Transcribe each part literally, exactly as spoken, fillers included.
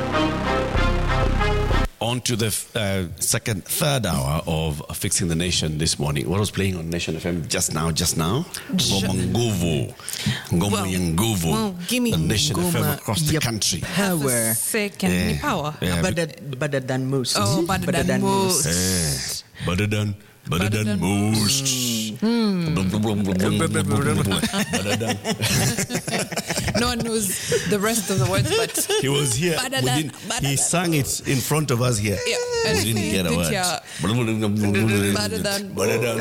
On to the uh, second, third hour of Fixing the Nation this morning. What was playing on Nation F M just now, just now? Ngoma Nguvu. Ngoma ya Nguvu. Well, give me the Nation F M across the Yep. country. Power. Second Yeah. power. Yeah, better, better than most. Oh, better, better than, than most. most. Eh, better than, better, better than, than most. Mm. Better than. No one knows the rest of the words, but he was here. Better We than, didn't, better he than. sang it in front of us here. Yeah, we didn't get a word. Better than. Better than.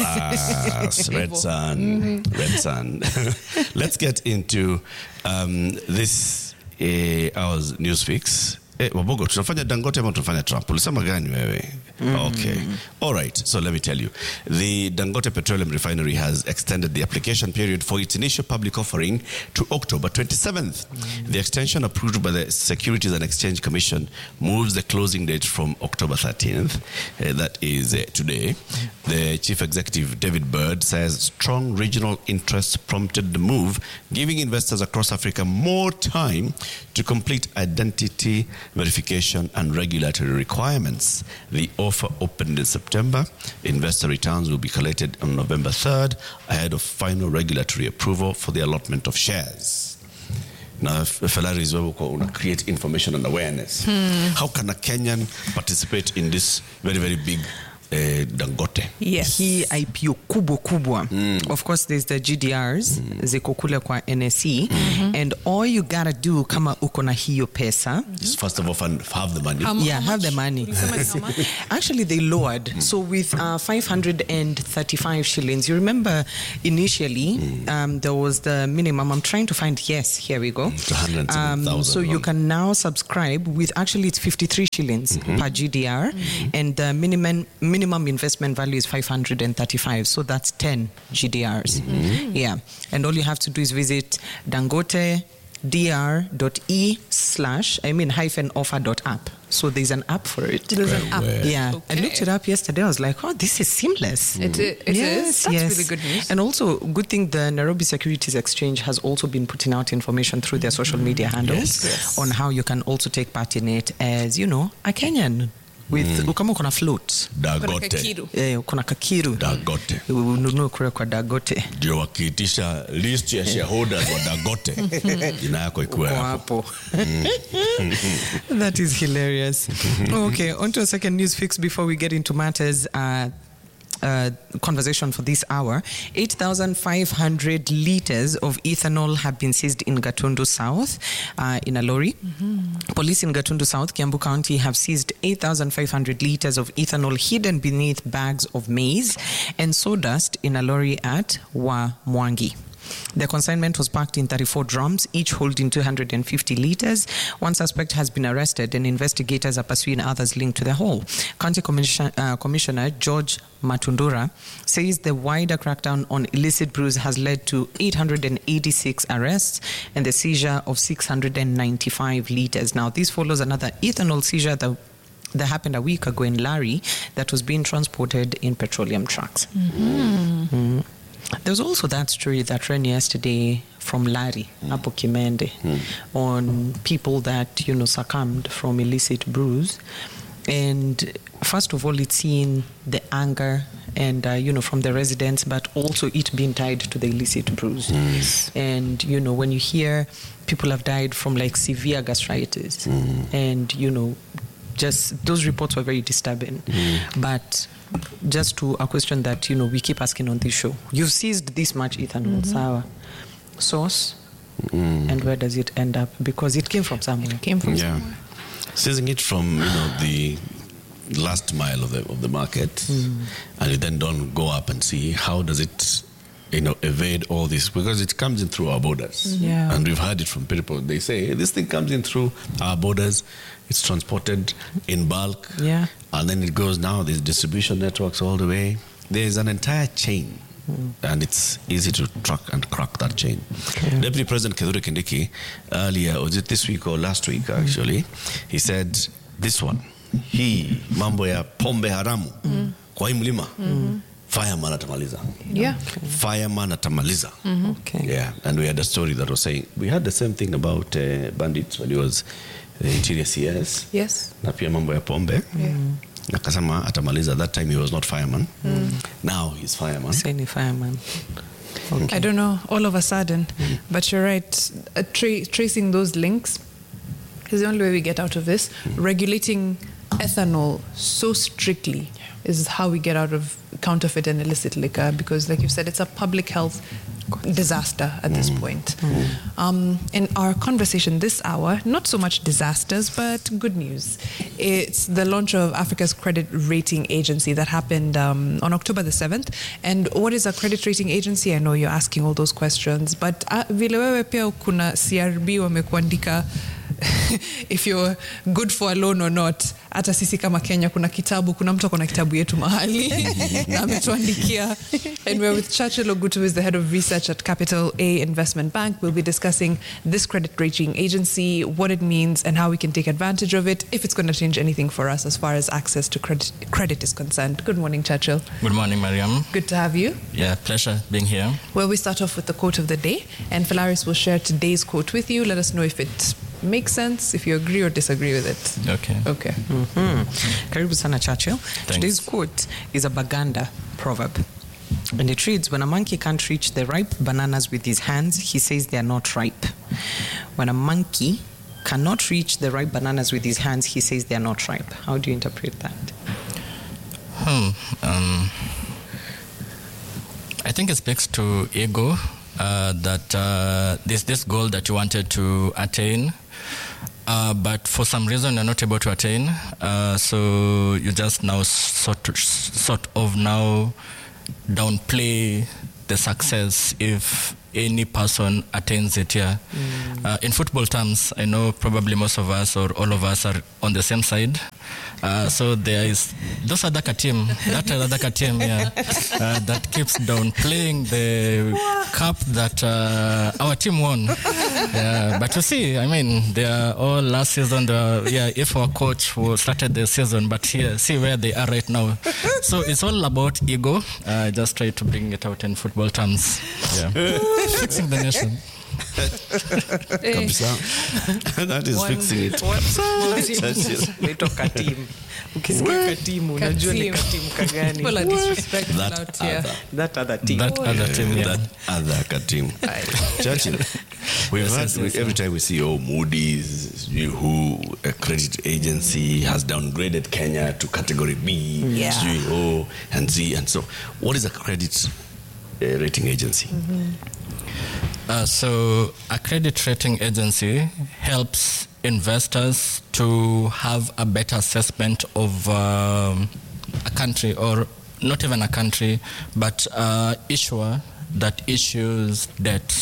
Ah, Red Sun. Red Sun. Let's get into um, this uh, hour's news fix. Eh, Wabogo, tunafanya Dangote ama tunafanya Trump? Ulisema gani wewe? Okay. All right. So let me tell you. The Dangote Petroleum Refinery has extended the application period for its initial public offering to October twenty-seventh. The extension approved by the Securities and Exchange Commission moves the closing date from October thirteenth. Uh, that is uh, today. The Chief Executive, David Bird, says strong regional interests prompted the move, giving investors across Africa more time to complete identity verification and regulatory requirements. The offer opened in September. Investor returns will be collected on November third ahead of final regulatory approval for the allotment of shares. Now, Felari is where we create information and awareness. Hmm. How can a Kenyan participate in this very, very big Uh, Dangote? Yes. Hii I P O kubwa kubwa. Mm. Of course, there's the G D Rs, mm. ziko kule kwa N S E. Mm-hmm. And all you gotta do kama uko na hiyo pesa. Just first of all, have the money. How, yeah, how have much? the money. Actually, they lowered. Mm. So with uh, five hundred thirty-five shillings, you remember initially mm. um, there was the minimum. I'm trying to find, yes, here we go. Mm, um, so you can now subscribe with, actually it's fifty-three shillings mm-hmm. per G D R. Mm-hmm. And the minimum minimum investment value is five hundred thirty-five, so that's ten G D Rs. Mm-hmm. Yeah, and all you have to do is visit dangote d r dot e slash I mean hyphen offer dot app. So there's an app for it. There's an app. Yeah, okay. I looked it up yesterday. I was like, oh, this is seamless. It, it, it yes, is. That's yes. really good news. And also, good thing the Nairobi Securities Exchange has also been putting out information through their social media handles yes, yes. on how you can also take part in it as, you know, a Kenyan. With mm. kama uko na float Dagote eh uko na kakiru Dagote ununue kule kwa Dagote ndio wakiitisha list ya shareholders wa Dagote jina yako ikuwe hapo. That is hilarious. Okay, on to a second news fix before we get into matters uh Uh, conversation for this hour. eight thousand five hundred liters of ethanol have been seized in Gatundu South uh, in a lorry. Mm-hmm. Police in Gatundu South, Kiambu County, have seized eight thousand five hundred liters of ethanol hidden beneath bags of maize and sawdust in a lorry at Wa Mwangi. The consignment was packed in thirty-four drums, each holding two hundred fifty liters. One suspect has been arrested and investigators are pursuing others linked to the whole. County Commission, uh, Commissioner George Matundura says the wider crackdown on illicit brews has led to eight hundred eighty-six arrests and the seizure of six hundred ninety-five liters. Now, this follows another ethanol seizure that that happened a week ago in Lari that was being transported in petroleum trucks. Mm-hmm. Mm-hmm. There was also that story that ran yesterday from Lari, mm. Apo Kimende, mm. on people that, you know, succumbed from illicit brews. And first of all, it's seen the anger and, uh, you know, from the residents, but also it being tied to the illicit brews. Mm. And, you know, when you hear people have died from like severe gastritis mm. and, you know, just those reports were very disturbing. Mm. But just to a question that, you know, we keep asking on this show. You've seized this much ethanol, mm-hmm. sour. Source, mm. and where does it end up? Because it came from somewhere. It came from yeah. somewhere. Seizing it from, you know, the last mile of the of the market, mm. and you then don't go up and see how does it, you know, evade all this, because it comes in through our borders. Mm-hmm. Yeah. And we've heard it from people. They say, hey, this thing comes in through our borders, it's transported in bulk, yeah. and then it goes now, there's distribution networks all the way. There's an entire chain, mm. and it's easy to track and crack that chain. Okay. Deputy President Kithure Kindiki, earlier, was it this week or last week actually, mm. he said, this one, hii mambo ya pombe haramu, mm. kwa hii mlima, mm. fireman atamaliza. Yeah. Okay. Fireman atamaliza. Mm-hmm. Okay. Yeah. And we had a story that was saying, we had the same thing about uh, bandits when he was the interior C S. Yes. Na pia mambo ya pombe. Yeah. Nakasema atamaliza. That time he was not fireman. Mm. Now he's fireman. Say fireman. Okay. I don't know, all of a sudden. Mm. But you're right. Uh, tra- tracing those links is the only way we get out of this. Mm. Regulating ethanol so strictly is how we get out of counterfeit and illicit liquor, because, like you've said, it's a public health disaster at this point. Mm. Um, in our conversation this hour, not so much disasters, but good news. It's the launch of Africa's credit rating agency that happened um, on October the seventh. And what is a credit rating agency? I know you're asking all those questions, but uh, vile wewe pia kuna C R B wamekuandika if you're good for a loan or not. Hata sisi kama Kenya kuna kitabu, kuna mtu akona kitabu yetu mahali na ametuandikia. And we're with Churchill Ogutu, who is the head of research at Capital A Investment Bank. We'll be discussing this credit rating agency, what it means and how we can take advantage of it, if it's going to change anything for us as far as access to credit, credit is concerned. Good morning, Churchill. Good morning, Mariam. Good to have you. Yeah, pleasure being here. Well, we start off with the quote of the day, and Phalaris will share today's quote with you. Let us know if it makes sense, if you agree or disagree with it. Okay. Okay. Mm-hmm. Karibu sana, Churchill. Thanks. Today's quote is a Baganda proverb. And it reads, when a monkey can't reach the ripe bananas with his hands, he says they are not ripe. When a monkey cannot reach the ripe bananas with his hands, he says they are not ripe. How do you interpret that? Hmm. Um, I think it speaks to ego, uh, that uh, this this goal that you wanted to attain, uh, but for some reason you're not able to attain. Uh, so you just now sort of, sort of now downplay the success if any person attains it here. Mm. Uh, in football terms, I know probably most of us or all of us are on the same side. Uh, so there is those other team, that other team, yeah, uh, that keeps downplaying the cup that uh, our team won. Yeah, but you see, I mean, they are all last season. They are, yeah, if our coach who started the season, but here, see where they are right now. So it's all about ego. I uh, just try to bring it out in football terms. Yeah, fixing the nation. That is One, fixing it. Naitwa katimu. Ukisikia katimu, unajua ni katimu kagani. People are disrespectful That out here. other. That other team. That other team, yeah. That other team. Churchill, we've Yes, had, yes, yes, every time we see, oh, Moody's, you who, a credit agency has downgraded Kenya to category B, Yeah. G, O, and Z, and so. What is a credit uh, rating agency? Mm-hmm. Uh, so a credit rating agency helps investors to have a better assessment of um, a country, or not even a country, but uh, issuer that issues debt.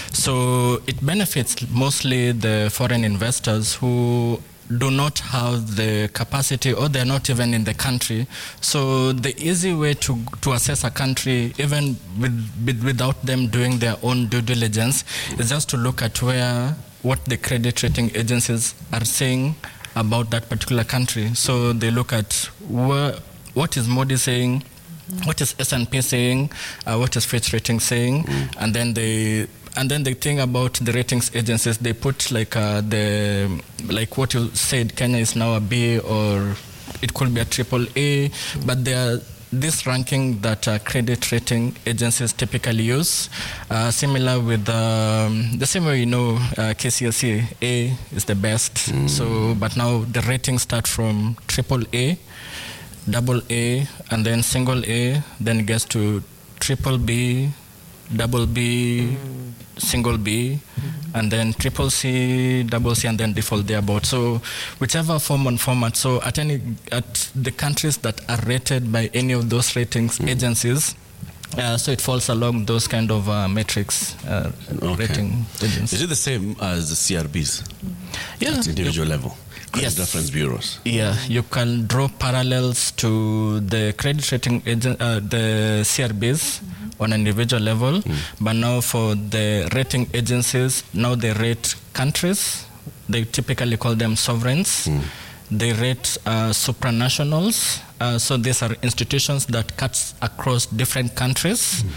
So it benefits mostly the foreign investors who do not have the capacity, or they're not even in the country. So the easy way to to assess a country, even with, with without them doing their own due diligence, is just to look at where what the credit rating agencies are saying about that particular country. So they look at where, what is Moody's saying, what is S and P saying, uh, what is Fitch Ratings saying, mm. and then they and then the thing about the ratings agencies, they put like uh, the like what you said, Kenya is now a B, or it could be a triple A, mm. but there are this ranking that uh, credit rating agencies typically use, uh, similar with um, the same way, you know, uh, K C S E, A is the best. Mm. So, but now the ratings start from triple A, double A, and then single A, then it gets to triple B, double B, mm. single B, mm-hmm. and then triple C, double C, and then default thereabout. So whichever form and format. So at any at the countries that are rated by any of those ratings mm. agencies, uh, so it falls along those kind of uh, metrics, uh, Okay. rating agencies. Is it the same as the C R Bs Yeah. at individual level? Credit Yes. reference bureaus. Yeah, you can draw parallels to the credit rating agent, uh, the C R Bs mm-hmm. on an individual level, mm. but now for the rating agencies, now they rate countries. They typically call them sovereigns. Mm. They rate uh, supranationals. Uh, so these are institutions that cuts across different countries. Mm-hmm.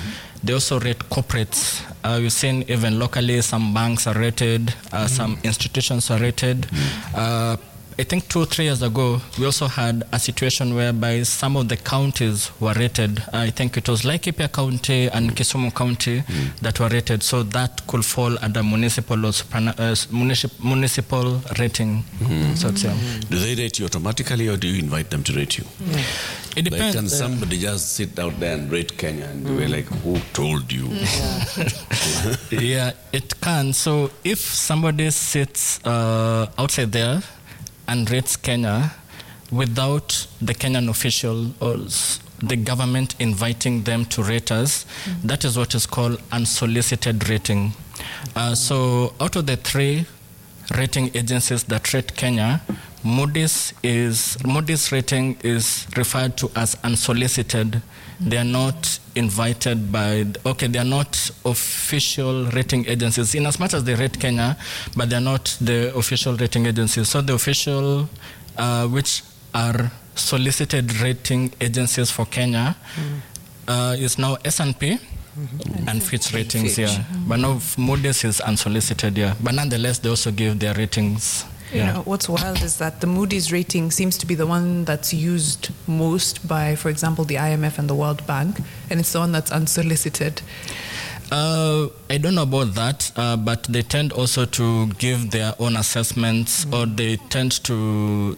They also rate corporates. Uh, you've seen even locally some banks are rated, uh, mm. some institutions are rated. Mm. Uh, I think two or three years ago, we also had a situation whereby some of the counties were rated. I think it was Laikipia County and Kisumu County mm. that were rated. So that could fall under municipal or supra- uh, municip- municipal rating. Mm. So it's, um, do they rate you automatically, or do you invite them to rate you? Yeah. It depends. Like, can somebody just sit out there and rate Kenya and mm. be like, who told you? Yeah, yeah, it can. So if somebody sits uh, outside there and rates Kenya without the Kenyan official or the government inviting them to rate us, mm-hmm. that is what is called unsolicited rating. Uh, so out of the three rating agencies that rate Kenya, Moody's is Moody's rating is referred to as unsolicited. Mm-hmm. They are not invited by, okay, they are not official rating agencies in as much as they rate Kenya, but they are not the official rating agencies. So the official, uh, which are solicited rating agencies for Kenya, mm-hmm. uh, is now S and P. Mm-hmm. And Fitch ratings, Fitch. yeah. Mm-hmm. But now Moody's is unsolicited, yeah. But nonetheless, they also give their ratings. You yeah. know, what's wild is that the Moody's rating seems to be the one that's used most by, for example, the I M F and the World Bank, and it's the one that's unsolicited. Uh, I don't know about that, uh, but they tend also to give their own assessments, mm-hmm. or they tend to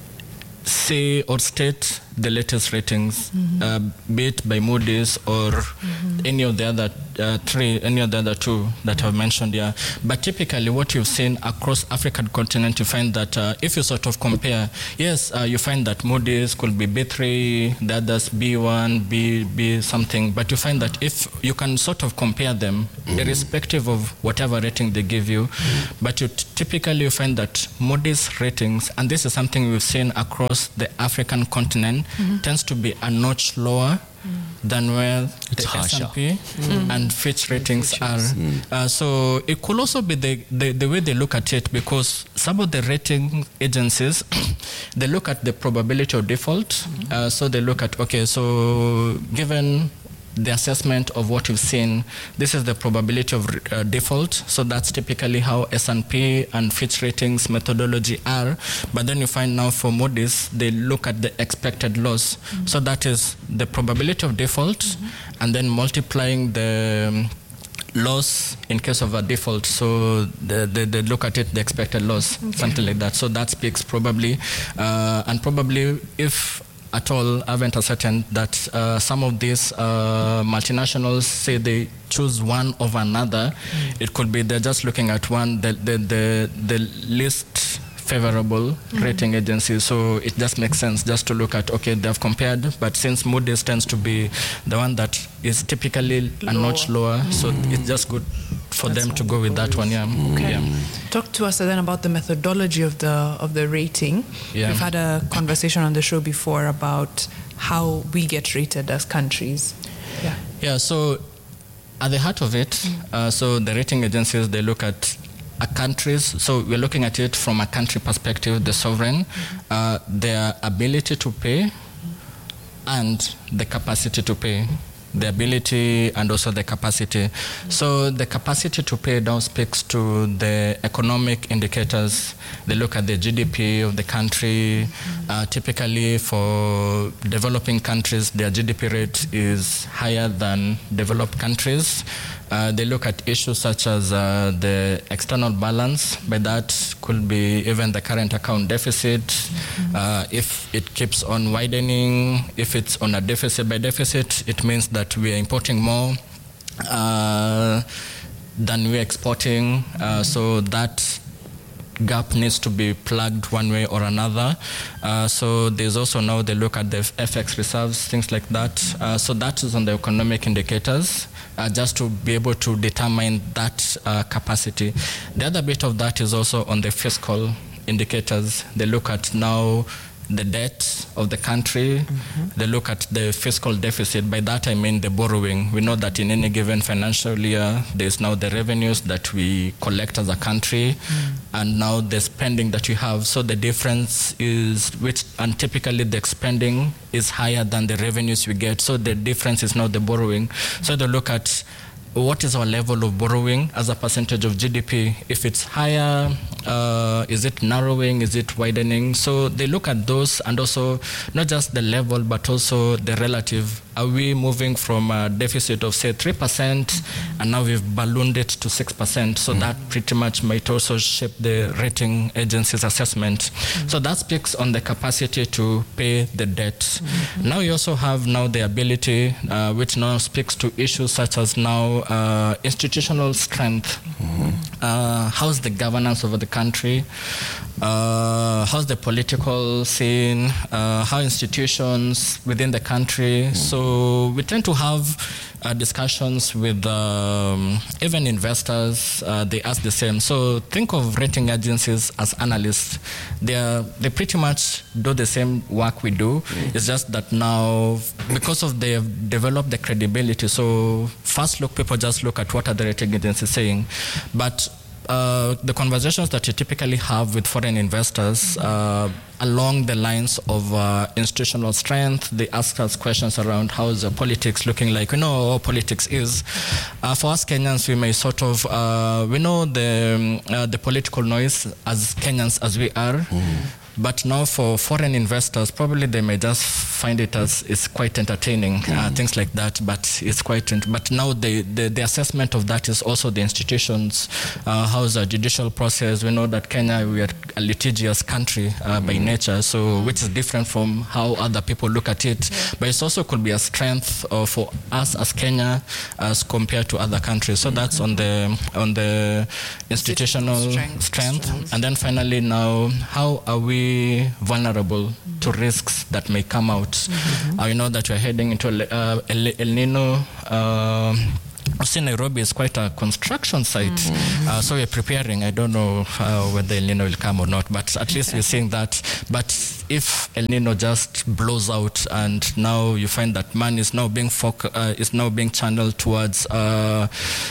say or state the latest ratings, mm-hmm. uh, be it by Moody's or mm-hmm. any of the other uh, three, any of the other two that I've mentioned here. But typically what you've seen across African continent, you find that uh, if you sort of compare, yes, uh, you find that Moody's could be B three, the others B one, B, B something, but you find that if you can sort of compare them, mm-hmm. irrespective of whatever rating they give you, mm-hmm. but you t- typically you find that Moody's ratings, and this is something we've seen across the African continent, mm-hmm. tends to be a notch lower mm. than where it's the harsher. S and P mm. and Fitch ratings Fitch are. Mm. Uh, so it could also be the, the, the way they look at it, because some of the rating agencies, they look at the probability of default. Mm. Uh, so they look at, okay, so given the assessment of what you've seen, this is the probability of uh, default. So that's typically how S and P and Fitch ratings methodology are. But then you find now for Moody's, they look at the expected loss. Mm-hmm. So that is the probability of default, mm-hmm. and then multiplying the um, loss in case of a default. So they, they, they look at it, the expected loss, okay. something like that. So that speaks probably, uh, and probably if at all haven't ascertained that uh, some of these uh, multinationals say they choose one over another. Mm. It could be they're just looking at one, the the the, the least favorable mm. rating agency. So it just makes sense just to look at, okay, they've compared, but since Moody's tends to be the one that is typically lower. a notch lower, mm. so it's just good for That's them to go with that one. Yeah. Okay. Yeah. Talk to us then about the methodology of the of the rating. Yeah. We've had a conversation on the show before about how we get rated as countries. Yeah. Yeah. So at the heart of it, mm. uh, so the rating agencies, they look at a country's, so we're looking at it from a country perspective, the sovereign, mm-hmm. uh, their ability to pay mm-hmm. and the capacity to pay. The ability and also the capacity. Mm-hmm. So the capacity to pay now speaks to the economic indicators. They look at the G D P of the country. Mm-hmm. Uh, typically for developing countries, their G D P rate is higher than developed countries. Uh, they look at issues such as uh, the external balance. By that could be even the current account deficit. Mm-hmm. Uh, if it keeps on widening, if it's on a deficit by deficit, it means that we are importing more uh, than we're exporting. Uh, so that gap needs to be plugged one way or another. Uh, so there's also now they look at the F X reserves, things like that. Uh, so that is on the economic indicators. Uh, just to be able to determine that uh, capacity. The other bit of that is also on the fiscal indicators. They look at now the debt of the country. Mm-hmm. They look at the fiscal deficit. By that I mean the borrowing. We know that in any given financial year, there's now the revenues that we collect as a country, mm. and now the spending that we have. So the difference is, which and typically the spending is higher than the revenues we get. So the difference is now the borrowing. So they look at what is our level of borrowing as a percentage of G D P. If it's higher, uh, is it narrowing, is it widening? So they look at those, and also not just the level, but also the relative. Are we moving from a deficit of, say, three percent, mm-hmm. and now we've ballooned it to six percent? So mm-hmm. that pretty much might also shape the rating agency's assessment. Mm-hmm. So that speaks on the capacity to pay the debt. Mm-hmm. Now you also have now the ability, uh, which now speaks to issues such as now uh, institutional strength. Mm-hmm. Uh, how's the governance over the country? Uh, how's the political scene? Uh, how institutions within the country? Mm-hmm. So we tend to have uh, discussions with um, even investors. Uh, they ask the same. So think of rating agencies as analysts. They are, they pretty much do the same work we do. Mm-hmm. It's just that now, because of they've developed the credibility. So first look, people just look at what are the rating agencies saying, but Uh, the conversations that you typically have with foreign investors uh, along the lines of uh, institutional strength, they ask us questions around how is the politics looking like. We know how politics is. Uh, for us Kenyans, we may sort of, uh, we know the, uh, the political noise as Kenyans as we are. Mm. But now for foreign investors, probably they may just find it as it's quite entertaining, mm. uh, things like that. But it's quite. Ent- but now the, the the assessment of that is also the institutions. Uh, how's the judicial process? We know that Kenya, we are a litigious country uh, mm. by nature, so which is different from how other people look at it. Yeah. But it also could be a strength uh, for us as Kenya as compared to other countries. So mm-hmm. that's on the on the institutional strength. strength. strength. And then finally, now how are we vulnerable mm-hmm. to risks that may come out? Mm-hmm. Uh, you know that we're heading into uh, El, El Nino. Uh, See, Nairobi is quite a construction site, mm-hmm. uh, so we're preparing. I don't know uh, whether El Nino will come or not, but at least we're seeing that. But if El Nino just blows out, and now you find that money is now being foc- uh, is now being channeled towards uh,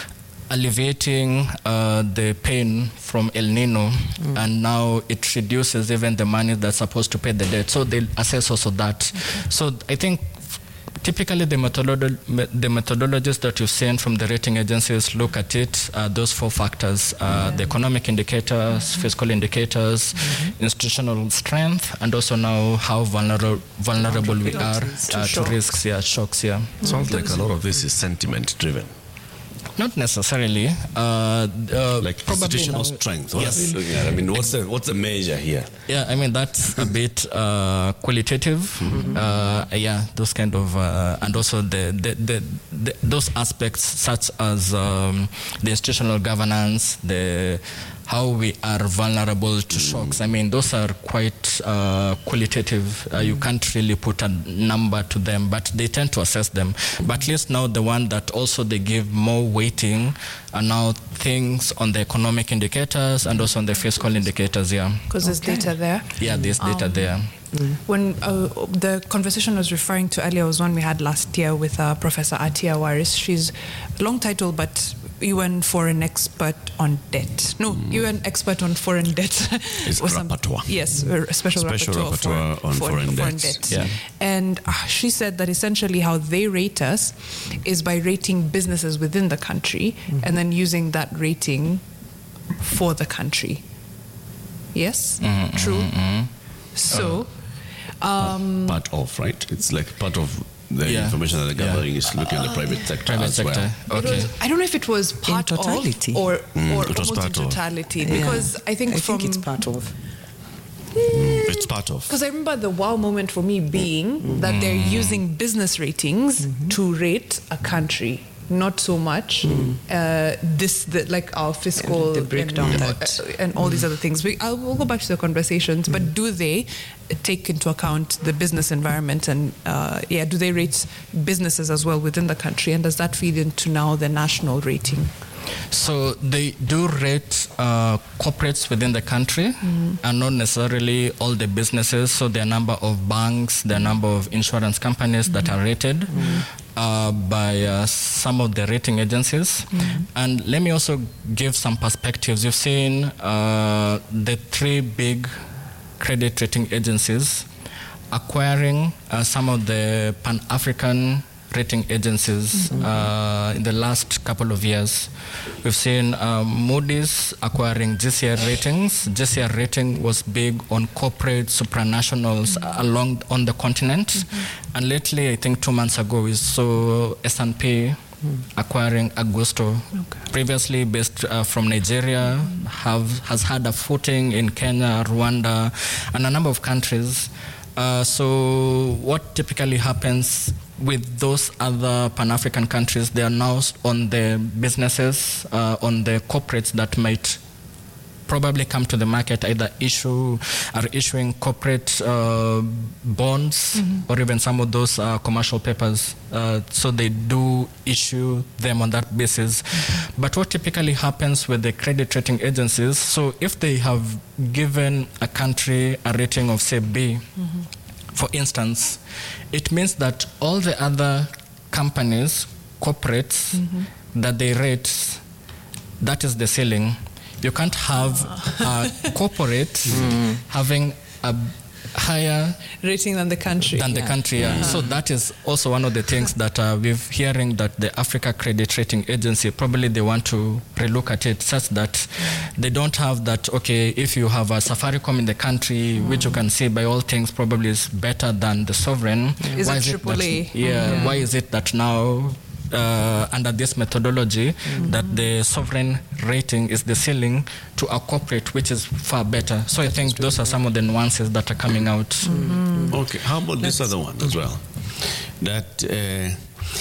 alleviating uh, the pain from El Nino, mm. and now it reduces even the money that's supposed to pay the debt. So they assess also that. Okay. So I think typically the, methodolo- the methodologies that you've seen from the rating agencies look at it, uh, those four factors, uh, yeah. the economic indicators, mm-hmm. fiscal indicators, mm-hmm. institutional strength, and also now how vulnerable vulnerable we are uh, to risks, yeah, shocks. Yeah. Sounds like a lot of this is sentiment driven. Not necessarily. Uh, uh, like institutional strength. What yes. are we looking at? I mean, what's the what's the measure here? Yeah, I mean that's a bit uh, qualitative. Mm-hmm. Uh, yeah, those kind of, uh, and also the, the, the, the those aspects such as um, the institutional governance, the how we are vulnerable to shocks. I mean, those are quite uh, qualitative. Uh, you can't really put a number to them, but they tend to assess them. But at least now the one that also they give more weighting are now things on the economic indicators and also on the fiscal indicators, yeah. Because there's okay. data there. Yeah, there's data um, there. Mm. When uh, the conversation I was referring to earlier was one we had last year with uh, Professor Atia Waris. She's a long title, but U N foreign expert on debt. No, mm. U N expert on foreign debt. It's rapporteur. Yes, a special, special rapporteur, rapporteur on foreign, foreign, foreign debt. debt. Yeah. And uh, she said that essentially how they rate us is by rating businesses within the country mm-hmm. and then using that rating for the country. Yes? Mm-hmm, True? Mm-hmm. So... Um, part of, right? It's like part of the yeah. information that the government yeah. is looking at the private sector private as sector. well. Okay. Was, I don't know if it was part in totality. of or, mm, or it was almost part in of. totality. Yeah. Because I think I from... think it's part of. Mm, it's part of. Because I remember the wow moment for me being mm. that they're using business ratings mm-hmm. to rate a country. Not so much mm. uh, this the, like our fiscal the breakdown and, uh, uh, and all mm. these other things. We, I'll, we'll go back to the conversations, mm. but do they take into account the business environment and uh, yeah, do they rate businesses as well within the country, and does that feed into now the national rating? So they do rate uh, corporates within the country mm-hmm. and not necessarily all the businesses. So there are a number of banks, there are a number of insurance companies mm-hmm. that are rated mm-hmm. uh, by uh, some of the rating agencies. Mm-hmm. And let me also give some perspectives. You've seen uh, the three big credit rating agencies acquiring uh, some of the Pan-African rating agencies mm-hmm. uh, in the last couple of years. We've seen um, Moody's acquiring G C R ratings. G C R rating was big on corporate supranationals mm-hmm. along on the continent. Mm-hmm. And lately, I think two months ago, we saw S and P Mm. acquiring Agusto, okay. previously based uh, from Nigeria, mm. have has had a footing in Kenya, Rwanda, and a number of countries. Uh, so what typically happens with those other Pan-African countries, they are now on the businesses, uh, on the corporates that might probably come to the market, either issue are issuing corporate uh, bonds mm-hmm. or even some of those uh, commercial papers. Uh, so they do issue them on that basis. Mm-hmm. But what typically happens with the credit rating agencies, so if they have given a country a rating of, say, B, mm-hmm. for instance, it means that all the other companies, corporates, mm-hmm. that they rate, that is the ceiling. You can't have a corporate mm. having a higher rating than the country. Than yeah. the country, yeah. yeah. So that is also one of the things that uh, we're hearing, that the Africa Credit Rating Agency, probably they want to relook at it such that they don't have that, okay, if you have a Safaricom in the country, mm. which you can see by all things probably is better than the sovereign. Is why it is triple it A? That, yeah, yeah, why is it that now Uh, under this methodology mm-hmm. that the sovereign rating is the ceiling to a corporate, which is far better. So that I think those are some of the nuances that are coming out. Mm-hmm. Okay, how about That's this other one as well? That uh,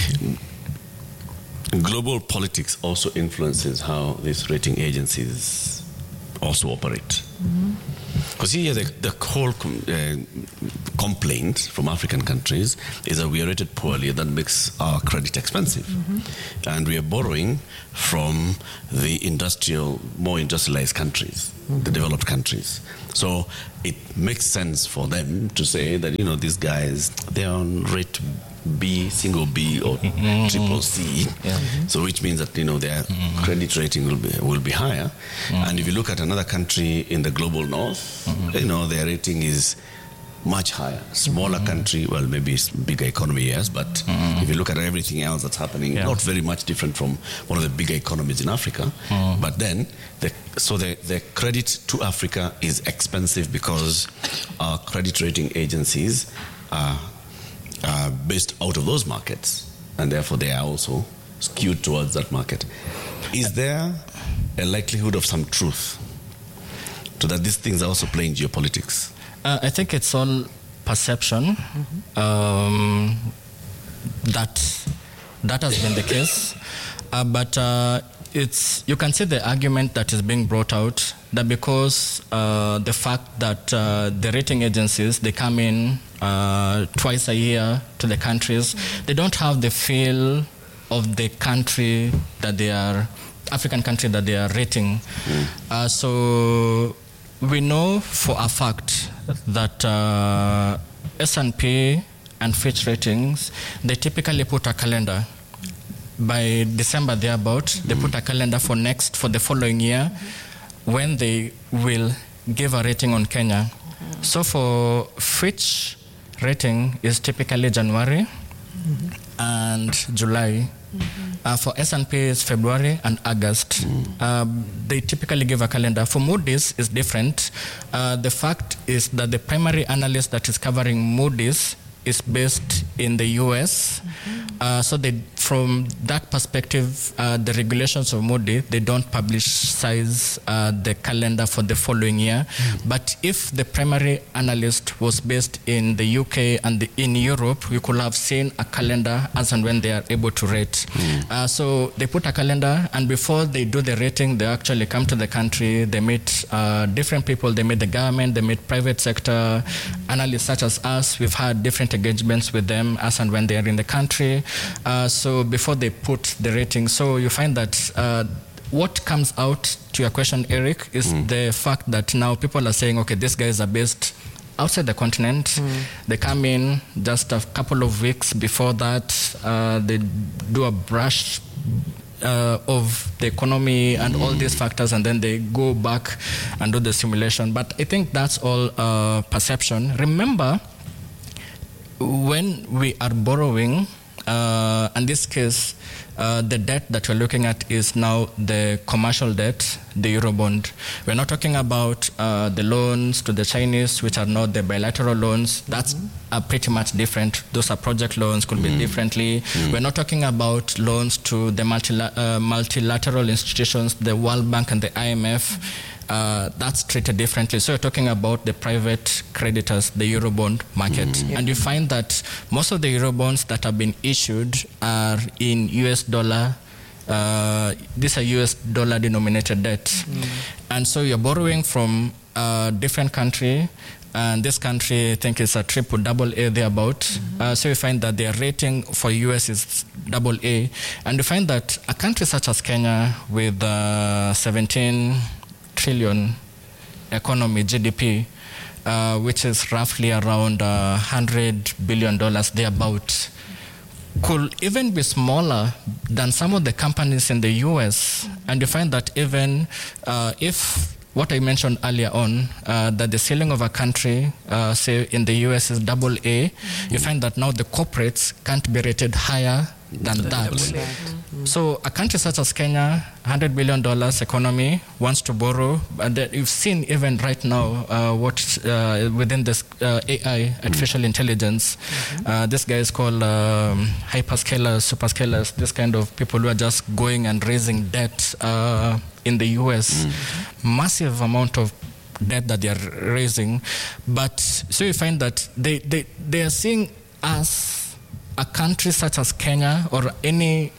global politics also influences how these rating agencies also operate. Because mm-hmm. here the, the whole com- uh, complaint from African countries is that we are rated poorly, that makes our credit expensive. Mm-hmm. And we are borrowing from the industrial, more industrialized countries, mm-hmm. the developed countries. So it makes sense for them to say that, you know, these guys, they're on rate B, single B or mm-hmm. triple C. Yeah. Mm-hmm. So which means that, you know, their mm-hmm. credit rating will be will be higher. Mm-hmm. And if you look at another country in the global north, mm-hmm. you know, their rating is much higher. Smaller mm-hmm. country, well, maybe it's bigger economy, yes, but mm-hmm. if you look at everything else that's happening, yeah. not very much different from one of the bigger economies in Africa. Mm-hmm. But then, the, so the, the credit to Africa is expensive because our credit rating agencies are Uh, based out of those markets, and therefore they are also skewed towards that market. Is there a likelihood of some truth to that these things are also playing geopolitics? Uh, I think it's all perception. Mm-hmm. Um, that that has been the case, uh, but uh, it's you can see the argument that is being brought out that because uh, the fact that uh, the rating agencies, they come in uh, twice a year to the countries, they don't have the feel of the country that they are, African country that they are rating. Mm. Uh, so we know for a fact that uh, S and P and Fitch ratings, they typically put a calendar. By December thereabout, mm-hmm. they put a calendar for next, for the following year, mm-hmm. when they will give a rating on Kenya. Mm-hmm. So for Fitch, rating is typically January mm-hmm. and July. Mm-hmm. Uh, for S and P is February and August. Mm-hmm. Um, they typically give a calendar. For Moody's is different. Uh, the fact is that the primary analyst that is covering Moody's is based in the U S. Mm-hmm. Uh, so they, from that perspective, uh, the regulations of Moody, they don't publicize uh, the calendar for the following year. Mm-hmm. But if the primary analyst was based in the U K and the, in Europe, we could have seen a calendar as and when they are able to rate. Mm-hmm. Uh, so they put a calendar, and before they do the rating, they actually come to the country, they meet uh, different people, they meet the government, they meet private sector mm-hmm. analysts such as us. We've had different engagements with them as and when they are in the country. Uh, so before they put the rating, so you find that uh, what comes out to your question, Eric, is mm. the fact that now people are saying, okay, these guys are based outside the continent. Mm. They come in just a couple of weeks before that. Uh, they do a brush uh, of the economy and mm. all these factors, and then they go back and do the simulation. But I think that's all uh, perception. Remember, when we are borrowing, uh, in this case, uh, the debt that we're looking at is now the commercial debt, the Eurobond. We're not talking about uh, the loans to the Chinese, which are not the bilateral loans. That's mm-hmm. are pretty much different. Those are project loans, could mm-hmm. be differently. Mm-hmm. We're not talking about loans to the multila- uh, multilateral institutions, the World Bank and the I M F. Mm-hmm. Uh, that's treated differently. So you're talking about the private creditors, the Eurobond market. Mm-hmm. Yeah. And you find that most of the Eurobonds that have been issued are in U S dollar. Uh, these are U S dollar denominated debt. Mm-hmm. And so you're borrowing from a different country. And this country, I think, is a triple, double A thereabout. Mm-hmm. Uh, so you find that their rating for U S is double A. And you find that a country such as Kenya with uh, seventeen trillion economy, G D P, uh, which is roughly around uh, one hundred billion dollars thereabout, could even be smaller than some of the companies in the U S. Mm-hmm. And you find that even uh, if what I mentioned earlier on, uh, that the ceiling of a country, uh, say in the U S is double A, mm-hmm. you find that now the corporates can't be rated higher than mm-hmm. that. Mm-hmm. So a country such as Kenya, one hundred billion dollars economy, wants to borrow. And you've seen even right now uh, what uh, within this uh, A I, artificial mm-hmm. intelligence, mm-hmm. uh, this guy is called um, hyperscalers, superscalers, this kind of people who are just going and raising debt uh, in the U S. Mm-hmm. Massive amount of debt that they are raising. But so you find that they, they, they are seeing us, a country such as Kenya or any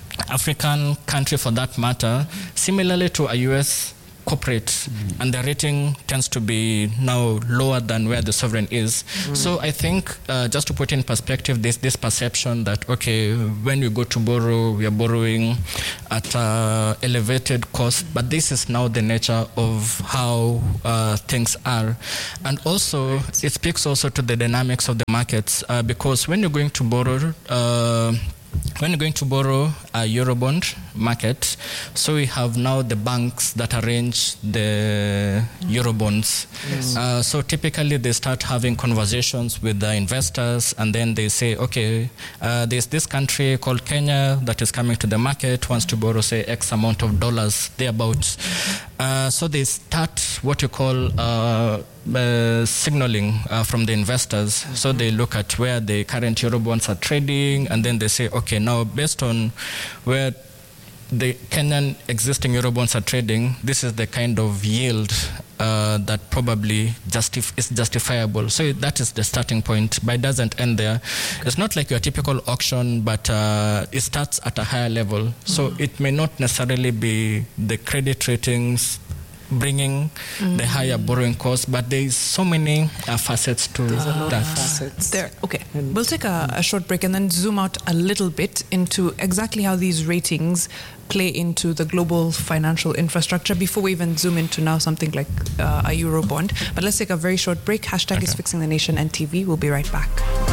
African country for that matter, similarly to a U S corporate, mm. and the rating tends to be now lower than where the sovereign is. Mm. So I think uh, just to put in perspective this this perception that, okay, when we go to borrow, we are borrowing at uh, elevated cost, but this is now the nature of how uh, things are. And also, it speaks also to the dynamics of the markets, uh, because when you're going to borrow, uh, When you're going to borrow a Eurobond market, so we have now the banks that arrange the Eurobonds. Yes. Uh, so typically they start having conversations with the investors, and then they say, okay, uh, there's this country called Kenya that is coming to the market, wants to borrow, say, X amount of dollars, thereabouts. Uh, so they start what you call uh, uh, signaling uh, from the investors. Mm-hmm. So they look at where the current Eurobonds are trading, and then they say, okay, now based on where the Kenyan existing Eurobonds are trading, this is the kind of yield uh, that probably justif- is justifiable. So that is the starting point, but it doesn't end there. Okay. It's not like your typical auction, but uh, it starts at a higher level. Mm-hmm. So it may not necessarily be the credit ratings bringing mm-hmm. the higher borrowing costs, but there is so many uh, facets to uh, that. Facets. There. Okay, we'll take a, a short break and then zoom out a little bit into exactly how these ratings play into the global financial infrastructure before we even zoom into now something like uh, a Eurobond. But let's take a very short break. Hashtag okay. is Fixing the Nation N T V. We'll be right back.